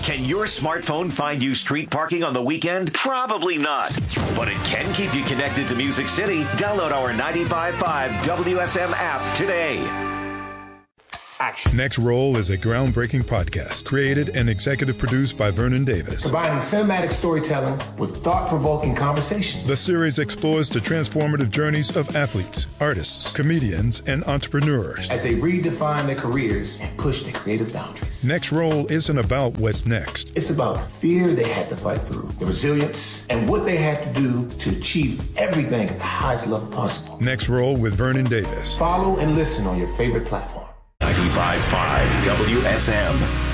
Can your smartphone find you street parking on the weekend? Probably not. But it can keep you connected to Music City. Download our 95.5 WSM app today. Action. Next Roll is a groundbreaking podcast created and executive produced by Vernon Davis. Combining cinematic storytelling with thought-provoking conversations. The series explores the transformative journeys of athletes, artists, comedians, and entrepreneurs as they redefine their careers and push their creative boundaries. Next Roll isn't about what's next. It's about the fear they had to fight through, the resilience, and what they had to do to achieve everything at the highest level possible. Next Roll with Vernon Davis. Follow and listen on your favorite platform. 95.5 WSM.